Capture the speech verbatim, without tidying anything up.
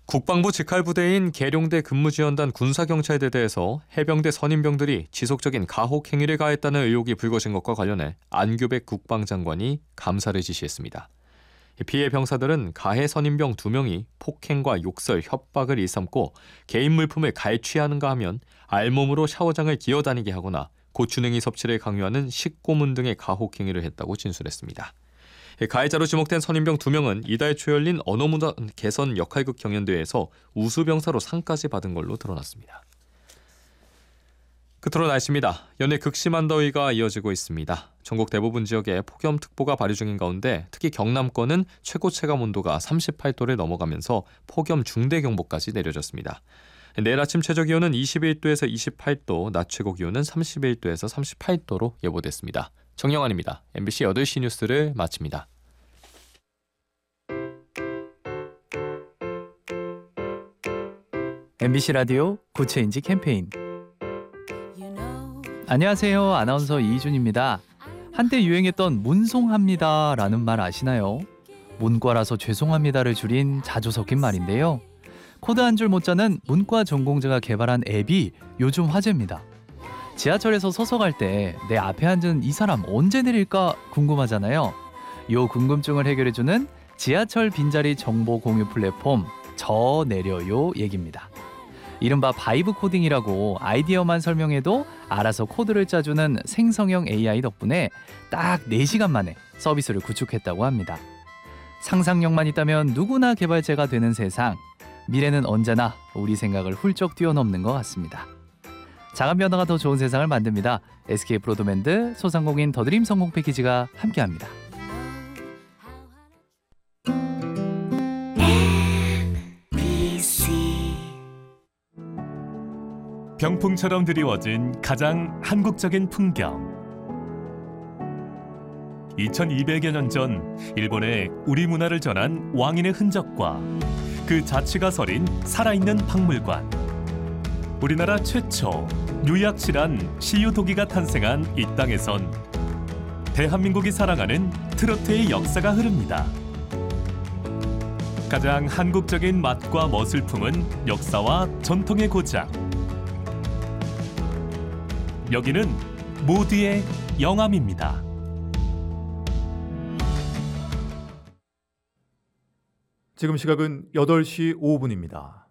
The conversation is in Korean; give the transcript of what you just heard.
국방부 직할부대인 계룡대 근무지원단 군사경찰대대에서 해병대 선임병들이 지속적인 가혹 행위를 가했다는 의혹이 불거진 것과 관련해 안규백 국방장관이 감사를 지시했습니다. 피해 병사들은 가해 선임병 두 명이 폭행과 욕설, 협박을 일삼고 개인 물품을 갈취하는가 하면 알몸으로 샤워장을 기어다니게 하거나 고추냉이 섭취를 강요하는 식고문 등의 가혹 행위를 했다고 진술했습니다. 가해자로 지목된 선임병 두 명은 이달 초 열린 언어문화 개선 역할극 경연대회에서 우수병사로 상까지 받은 걸로 드러났습니다. 끝으로 날씨입니다. 연일 극심한 더위가 이어지고 있습니다. 전국 대부분 지역에 폭염특보가 발효 중인 가운데 특히 경남권은 최고 체감 온도가 삼십팔 도를 넘어가면서 폭염 중대경보까지 내려졌습니다. 내일 아침 최저기온은 이십일 도에서 이십팔 도, 낮 최고기온은 삼십일 도에서 삼십팔 도로 예보됐습니다. 정영환입니다. 엠비씨 여덟 시 뉴스를 마칩니다. 엠비씨 라디오 구체인지 캠페인. 안녕하세요. 아나운서 이희준입니다. 한때 유행했던 문송합니다라는 말 아시나요? 문과라서 죄송합니다를 줄인 자주 섞인 말인데요. 코드 한 줄 못 짜는 문과 전공자가 개발한 앱이 요즘 화제입니다. 지하철에서 서서 갈 때 내 앞에 앉은 이 사람 언제 내릴까 궁금하잖아요. 요 궁금증을 해결해주는 지하철 빈자리 정보 공유 플랫폼 저 내려요 얘기입니다. 이른바 바이브 코딩이라고 아이디어만 설명해도 알아서 코드를 짜주는 생성형 에이아이 덕분에 딱 네 시간 만에 서비스를 구축했다고 합니다. 상상력만 있다면 누구나 개발자가 되는 세상. 미래는 언제나 우리 생각을 훌쩍 뛰어넘는 것 같습니다. 작은 변화가 더 좋은 세상을 만듭니다. 에스케이 브로드밴드 소상공인 더드림 성공 패키지가 함께합니다. 병풍처럼 드리워진 가장 한국적인 풍경. 이천이백여 년 전 일본에 우리 문화를 전한 왕인의 흔적과 그 자취가 서린 살아있는 박물관. 우리나라 최초 뉴약실한 시유도기가 탄생한 이 땅에선 대한민국이 사랑하는 트로트의 역사가 흐릅니다. 가장 한국적인 맛과 멋을 품은 역사와 전통의 고장. 여기는 모두의 영암입니다. 지금 시각은 여덟 시 오 분입니다.